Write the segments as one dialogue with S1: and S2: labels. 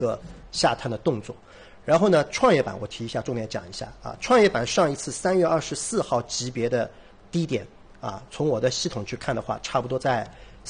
S1: 个下探的动作。然后呢，创业板我提一下，重点讲一下啊。创业板上一次3月24号级别的低点啊，从我的系统去看的话，差不多在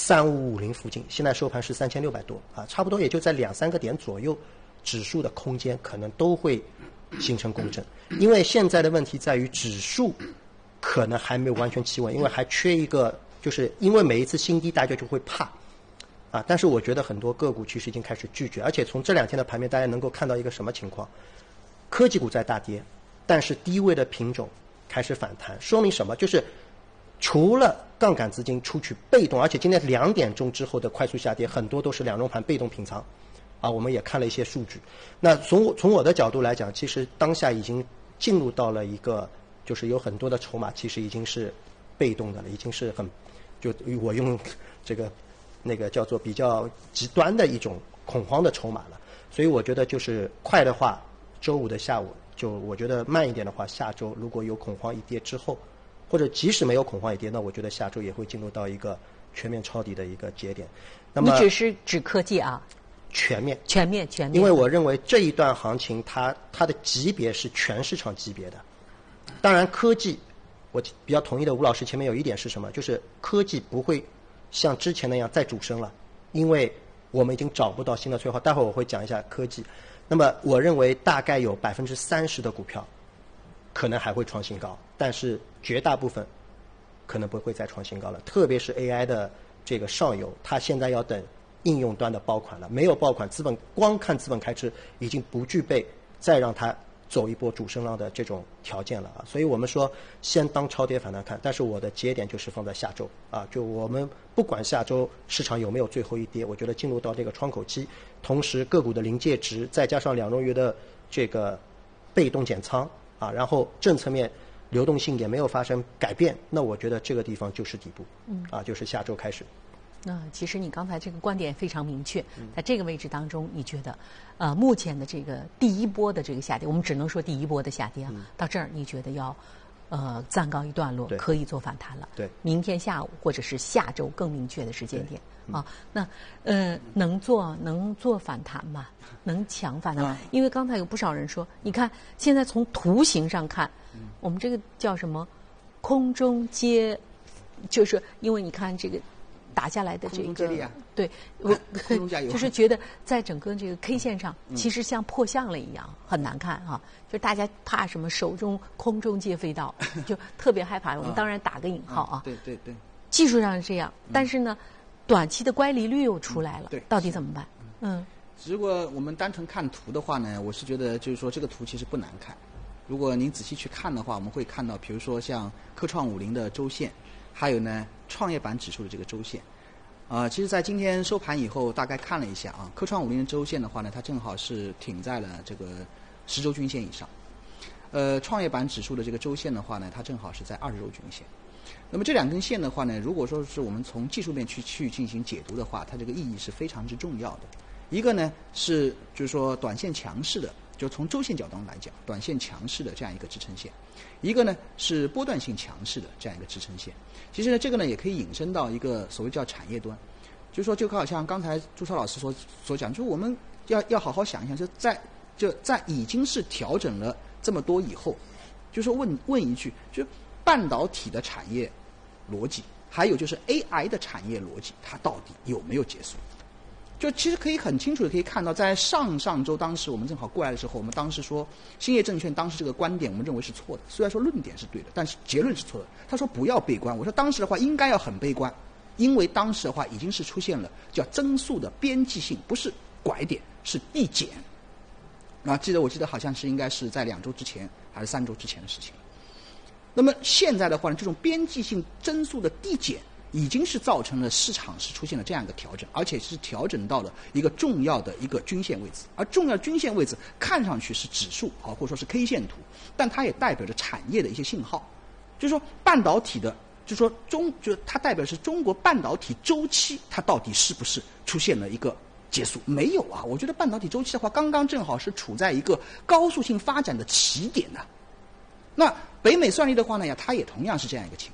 S1: 3550附近，现在收盘是3600多啊，差不多也就在2-3个点左右，指数的空间可能都会形成共振。因为现在的问题在于指数可能还没有完全企稳，因为还缺一个，就是因为每一次新低大家就会怕。啊，但是我觉得很多个股其实已经开始拒绝，而且从这2天的盘面，大家能够看到一个什么情况？科技股在大跌，但是低位的品种开始反弹，说明什么？就是除了杠杆资金出去被动，而且今天2点钟之后的快速下跌，很多都是两中盘被动平仓，啊，我们也看了一些数据。那从我的角度来讲，其实当下已经进入到了一个，就是有很多的筹码其实已经是被动的了，已经是很，就我用这个。那个叫做比较极端的一种恐慌的筹码了，所以我觉得就是快的话，周五的下午就我觉得慢一点的话，下周如果有恐慌一跌之后，或者即使没有恐慌一跌，那我觉得下周也会进入到一个全面抄底的一个节点。那么
S2: 你只是指科技啊？
S1: 全面。
S2: 因
S1: 为我认为这一段行情它的级别是全市场级别的。当然科技，我比较同意的吴老师前面有一点是什么？就是科技不会像之前那样再主升了，因为我们已经找不到新的催化。待会儿我会讲一下科技。那么我认为大概有30%的股票可能还会创新高，但是绝大部分可能不会再创新高了。特别是 AI 的这个上游，它现在要等应用端的爆款了，没有爆款，光看资本开支已经不具备再让它走一波主升浪的这种条件了啊，所以我们说先当超跌反弹看，但是我的节点就是放在下周啊，就我们不管下周市场有没有最后一跌，我觉得进入到这个窗口期，同时个股的临界值再加上两中鱼的这个被动减仓啊，然后政策面流动性也没有发生改变，那我觉得这个地方就是底部，啊，就是下周开始。
S2: 其实你刚才这个观点非常明确，在这个位置当中，你觉得，目前的这个第一波的这个下跌，我们只能说第一波的下跌啊，到这儿你觉得要，暂告一段落，可以做反弹了。
S1: 对，
S2: 明天下午或者是下周更明确的时间点啊，那能做反弹吗？能强反弹吗？因为刚才有不少人说，你看现在从图形上看，我们这个叫什么？空中接，就是因为你看这个。打下来的这个，对，就是觉得在整个这个 K 线上，其实像破相了一样，很难看啊。就大家怕什么手中空中接飞刀，就特别害怕。我们当然打个引号啊。
S3: 对。
S2: 技术上是这样，但是呢，短期的乖离率又出来了，到底怎么办？
S3: 如果我们单纯看图的话呢，我是觉得就是说这个图其实不难看。如果您仔细去看的话，我们会看到，比如说像科创50的周线。还有呢，创业板指数的这个周线，其实在今天收盘以后，大概看了一下啊，科创50的周线的话呢，它正好是挺在了这个10周均线以上。创业板指数的这个周线的话呢，它正好是在20周均线。那么这2根线的话呢，如果说是我们从技术面去进行解读的话，它这个意义是非常之重要的。一个呢是就是说短线强势的，就从周线角度来讲，短线强势的这样一个支撑线；一个呢是波段性强势的这样一个支撑线。其实呢，这个呢也可以引申到一个所谓叫产业端，就是说就好像刚才朱超老师所讲，就是我们要好好想一想，就在已经是调整了这么多以后，就说问一句，就半导体的产业逻辑，还有就是 AI 的产业逻辑，它到底有没有结束？就其实可以很清楚的可以看到，在上周当时我们正好过来的时候，我们当时说兴业证券当时这个观点我们认为是错的，虽然说论点是对的，但是结论是错的。他说不要悲观，我说当时的话应该要很悲观，因为当时的话已经是出现了叫增速的边际性，不是拐点，是递减。我记得好像是应该是在2周之前还是3周之前的事情。那么现在的话呢，这种边际性增速的递减已经是造成了市场是出现了这样一个调整，而且是调整到了一个重要的一个均线位置，而重要均线位置看上去是指数或者说是 K 线图，但它也代表着产业的一些信号，就是说半导体的，就是说它代表是中国半导体周期，它到底是不是出现了一个结束？没有啊，我觉得半导体周期的话，刚刚正好是处在一个高速性发展的起点呢。那北美算力的话呢，它也同样是这样一个情况。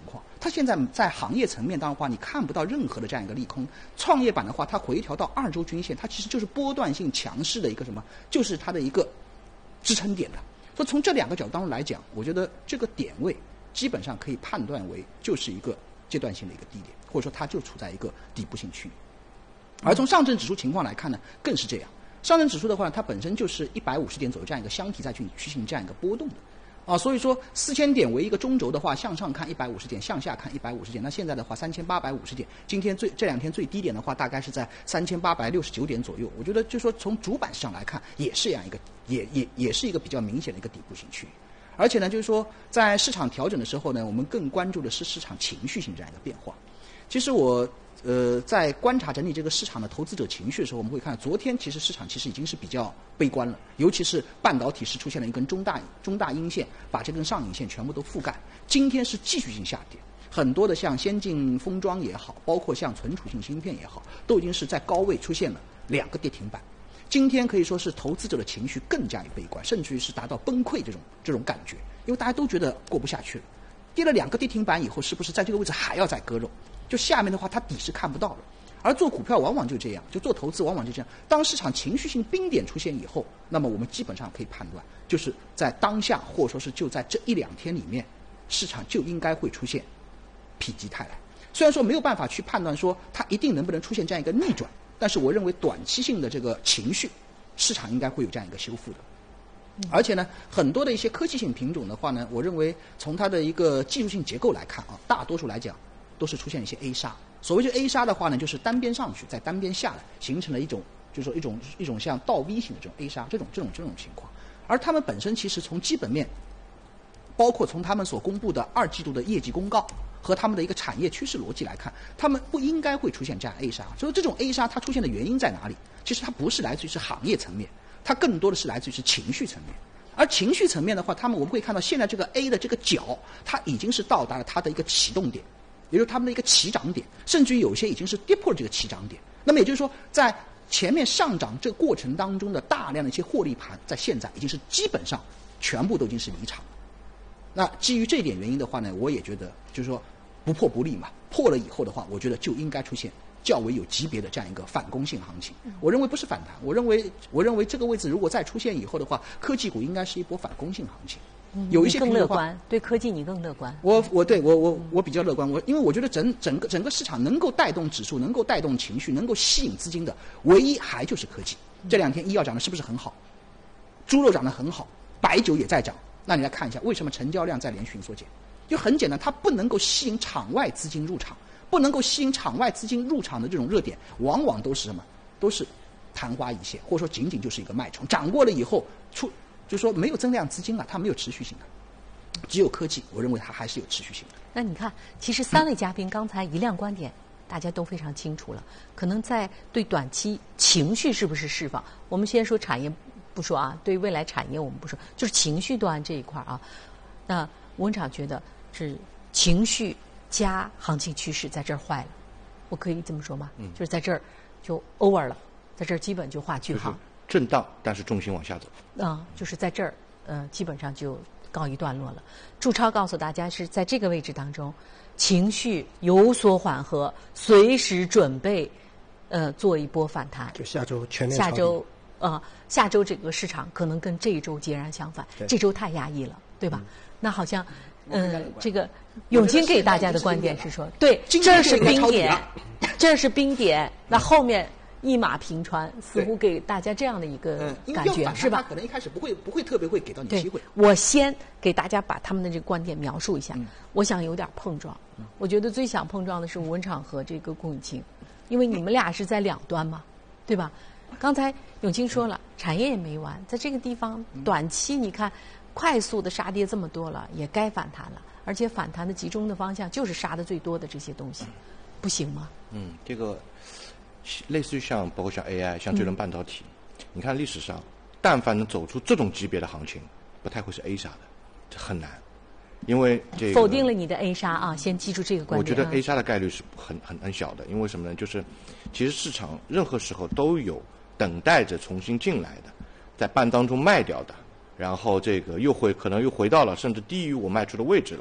S3: 它现在在行业层面当中的话，你看不到任何的这样一个利空。创业板的话，它回调到2周均线，它其实就是波段性强势的一个什么，就是它的一个支撑点的。所以从这2个角度当中来讲，我觉得这个点位基本上可以判断为就是一个阶段性的一个低点，或者说它就处在一个底部性区域。而从上证指数情况来看呢，更是这样。上证指数的话，它本身就是150点左右这样一个箱体在去行这样一个波动的。所以说4000点为一个中轴的话，向上看150点，向下看150点。那现在的话3850点，今天这2天最低点的话，大概是在3869点左右。我觉得就说从主板市场来看，也是这样一个，也是一个比较明显的一个底部性区域。而且呢，就是说在市场调整的时候呢，我们更关注的是市场情绪性这样一个变化。其实我在观察整理这个市场的投资者情绪的时候，我们会看昨天其实市场其实已经是比较悲观了，尤其是半导体是出现了一根中大阴线，把这根上影线全部都覆盖。今天是继续性下跌，很多的像先进封装也好，包括像存储性芯片也好，都已经是在高位出现了2个跌停板。今天可以说是投资者的情绪更加于悲观，甚至于是达到崩溃这种感觉，因为大家都觉得过不下去了。跌了2个跌停板以后，是不是在这个位置还要再割肉？就下面的话，它底是看不到了。而做股票往往就这样，就做投资往往就这样。当市场情绪性冰点出现以后，那么我们基本上可以判断，就是在当下或者说是就在这1-2天里面，市场就应该会出现否极泰来。虽然说没有办法去判断说它一定能不能出现这样一个逆转，但是我认为短期性的这个情绪，市场应该会有这样一个修复的。而且呢，很多的一些科技性品种的话呢，我认为从它的一个技术性结构来看大多数来讲都是出现一些 A 杀。所谓这 A 杀的话呢，就是单边上去，再单边下来，形成了一种就是说一种像倒 V 型的这种 A 杀这种情况。而他们本身其实从基本面，包括从他们所公布的2季度的业绩公告和他们的一个产业趋势逻辑来看，他们不应该会出现这样 A 杀。所以这种 A 杀它出现的原因在哪里？其实它不是来自于是行业层面，它更多的是来自于是情绪层面。而情绪层面的话，我们会看到现在这个 A 的这个角，它已经是到达了它的一个启动点，也就是他们的一个起涨点，甚至于有些已经是跌破了这个起涨点。那么也就是说，在前面上涨这个过程当中的大量的一些获利盘，在现在已经是基本上全部都已经是离场了。那基于这一点原因的话呢，我也觉得就是说不破不立嘛，破了以后的话，我觉得就应该出现较为有级别的这样一个反攻性行情。我认为不是反弹，我认为这个位置如果再出现以后的话，科技股应该是一波反攻性行情。有一些
S2: 更乐观，对科技你更乐观。
S3: 我比较乐观，因为我觉得整个市场能够带动指数，能够带动情绪，能够吸引资金的，唯一还就是科技。这2天医药涨得是不是很好？猪肉涨得很好，白酒也在涨。那你来看一下，为什么成交量在连续缩减？就很简单，它不能够吸引场外资金入场，不能够吸引场外资金入场的这种热点，往往都是什么？都是昙花一现，或者说仅仅就是一个脉冲，涨过了以后就是说没有增量资金了，它没有持续性的。只有科技，我认为它还是有持续性的。
S2: 那你看，其实3位嘉宾刚才一亮观点，大家都非常清楚了。可能在对短期情绪是不是释放，我们先说产业不说啊，对未来产业我们不说，就是情绪端这一块啊。那吴文场觉得是情绪加行情趋势在这儿坏了，我可以这么说吗？就是在这儿就 over 了，在这儿基本就画句号。
S4: 震荡，但是重心往下走。
S2: 就是在这儿，基本上就告一段落了。祝超告诉大家是在这个位置当中，情绪有所缓和，随时准备，做一波反弹。
S1: 就下周全面
S2: 下周这个市场可能跟这一周截然相反，这周太压抑了，对吧？那好像，这个永清给大家的观点是说，对，这是冰点，这是冰点，那后面一马平川，似乎给大家这样的一个感觉，是吧？
S3: 可能一开始不会特别会给到你机会。
S2: 我先给大家把他们的这个观点描述一下。我想有点碰撞，我觉得最想碰撞的是吴文场和这个龚永清，因为你们俩是在两端嘛，对吧？刚才永清说了，产业也没完，在这个地方短期你看快速的杀跌这么多了，也该反弹了，而且反弹的集中的方向就是杀的最多的这些东西，不行吗？
S4: 这个类似于包括像 AI， 像智能半导体，你看历史上，但凡能走出这种级别的行情，不太会是 A 杀的，这很难，因为这个
S2: 否定了你的 A 杀啊，先记住这个观点。
S4: 我觉得 A 杀的概率是很小的，因为什么呢？就是其实市场任何时候都有等待着重新进来的，在半当中卖掉的，然后这个可能又回到了甚至低于我卖出的位置了，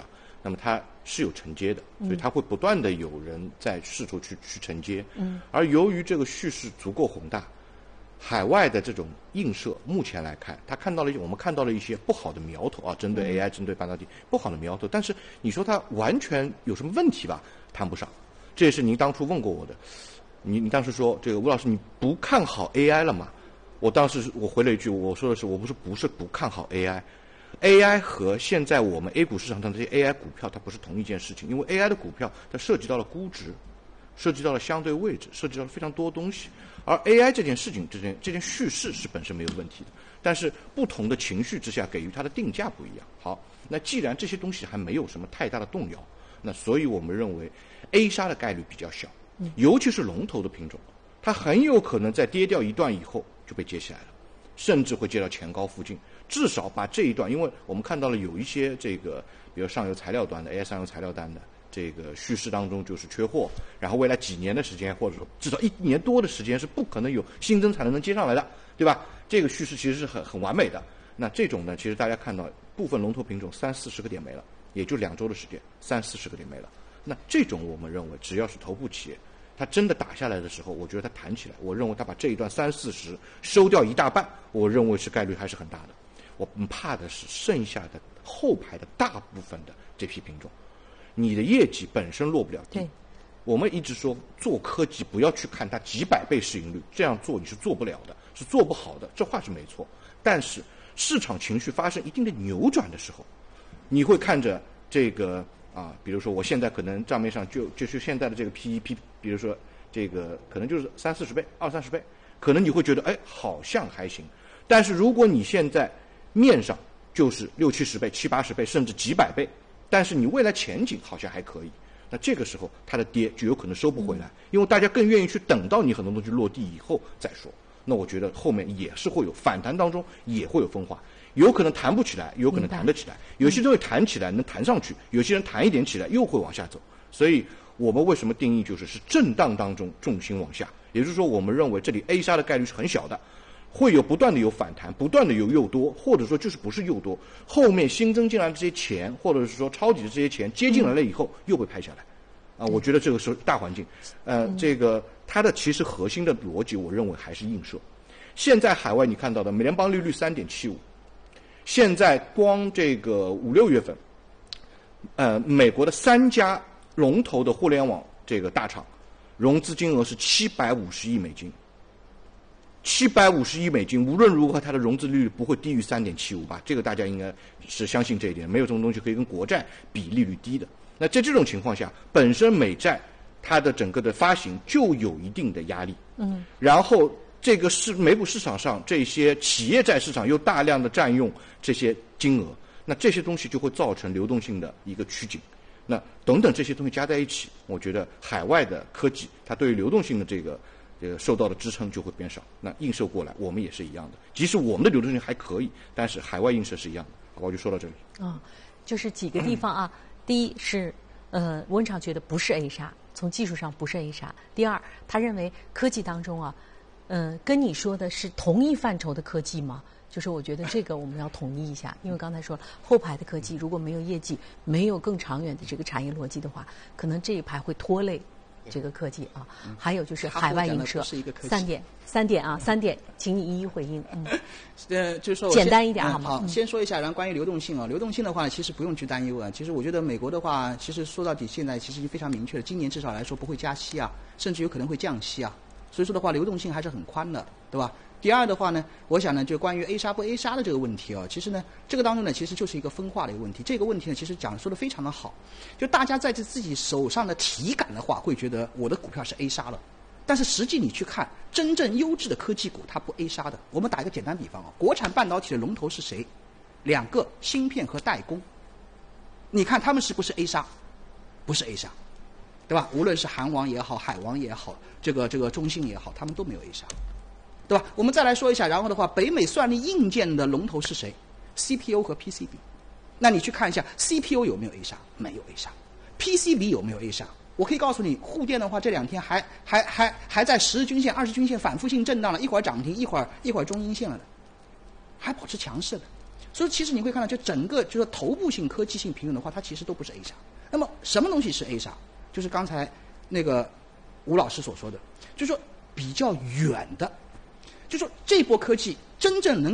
S4: 那么它是有承接的，所以它会不断的有人在试图去承接。而由于这个叙事足够宏大，海外的这种映射目前来看，我们看到了一些不好的苗头啊，针对 AI、针对半导体不好的苗头。但是你说它完全有什么问题吧？谈不上。这也是您当初问过我的。你当时说这个吴老师你不看好 AI 了吗？我当时我回了一句，我说的是我不是不看好 AI。AI 和现在我们 A 股市场上的这些 AI 股票它不是同一件事情，因为 AI 的股票它涉及到了估值，涉及到了相对位置，涉及到了非常多东西。而 AI 这件事情，这件叙事是本身没有问题的，但是不同的情绪之下给予它的定价不一样。好，那既然这些东西还没有什么太大的动摇，那所以我们认为 A 杀的概率比较小，尤其是龙头的品种，它很有可能在跌掉一段以后就被接起来了，甚至会接到前高附近。至少把这一段，因为我们看到了有一些这个，比如上游材料端的 AI 上游材料端的这个叙事当中就是缺货，然后未来几年的时间，或者说至少1年多的时间是不可能有新增产能能接上来的，对吧？这个叙事其实是很完美的。那这种呢，其实大家看到部分龙头品种30-40个点没了，也就2周的时间，30-40个点没了。那这种我们认为，只要是头部企业，它真的打下来的时候，我觉得它弹起来，我认为它把这一段30-40收掉一大半，我认为是概率还是很大的。我怕的是剩下的后排的大部分的这批品种，你的业绩本身落不了地。我们一直说做科技不要去看它几百倍市盈率，这样做你是做不了的，是做不好的，这话是没错。但是市场情绪发生一定的扭转的时候，你会看着这个比如说我现在可能账面上就是现在的这个 PE，比如说这个可能就是30-40倍、20-30倍，可能你会觉得好像还行。但是如果你现在面上就是60-70倍、70-80倍，甚至几百倍，但是你未来前景好像还可以，那这个时候它的跌就有可能收不回来，因为大家更愿意去等到你很多东西落地以后再说。那我觉得后面也是会有反弹当中也会有分化，有可能弹不起来，有可能弹得起来，有些东西弹起来能弹上去，有些人弹一点起来又会往下走。所以我们为什么定义是震荡当中重心往下，也就是说我们认为这里 A 杀的概率是很小的，会有不断的有反弹，不断的有诱多，或者说就是不是诱多，后面新增进来的这些钱，或者是说抄底的这些钱接进来了以后又被拍下来。我觉得这个是大环境。这个它的其实核心的逻辑，我认为还是映射。现在海外你看到的美联邦利率3.75，现在光这个5-6月份，美国的3家龙头的互联网这个大厂融资金额是750亿美金。750亿美金，无论如何它的融资利率不会低于3.75吧？这个大家应该是相信这一点，没有这种东西可以跟国债比利率低的。那在这种情况下，本身美债它的整个的发行就有一定的压力。然后这个美股市场上这些企业债市场又大量的占用这些金额，那这些东西就会造成流动性的一个趋紧。那等等这些东西加在一起，我觉得海外的科技它对于流动性的这个受到的支撑就会变少。那映射过来，我们也是一样的。即使我们的流动性还可以，但是海外映射是一样的。好吧，我就说到这里。
S2: 就是几个地方啊。第一是，温常觉得不是 A 杀，从技术上不是 A 杀。第二，他认为科技当中啊，跟你说的是同一范畴的科技吗？就是我觉得这个我们要统一一下，因为刚才说了，后排的科技如果没有业绩，没有更长远的这个产业逻辑的话，可能这一排会拖累这个科技啊。还有就是海外映射，3点，请你一一回应。
S3: 就是说
S2: 简单一点好吗？
S3: 好，先说一下，然后关于流动性啊，流动性的话，其实不用去担忧啊。其实我觉得美国的话，其实说到底，现在其实已经非常明确了，今年至少来说不会加息啊，甚至有可能会降息啊。所以说的话，流动性还是很宽的，对吧？第二的话呢，我想呢，就关于 A 杀不 A 杀的这个问题啊，其实呢，这个当中呢，其实就是一个分化的一个问题。这个问题呢，其实说得非常的好，就大家在自己手上的体感的话，会觉得我的股票是 A 杀了，但是实际你去看，真正优质的科技股它不 A 杀的。我们打一个简单比方啊，国产半导体的龙头是谁？2个，芯片和代工。你看他们是不是 A 杀？不是 A 杀，对吧？无论是韩王也好，海王也好，这个中芯也好，他们都没有 A 杀。对吧？我们再来说一下，然后的话，北美算力硬件的龙头是谁 ？CPU 和 PCB。那你去看一下 CPU 有没有 A 杀？没有 A 杀。PCB 有没有 A 杀？我可以告诉你，沪电的话这2天还在10日均线、20均线反复性震荡了，一会儿涨停，一会儿中阴线了的，还保持强势的。 所以其实你会看到，就整个就是头部性科技性评论的话，它其实都不是 A 杀。那么什么东西是 A 杀？就是刚才那个吴老师所说的，就是说比较远的，就是说这波科技真正能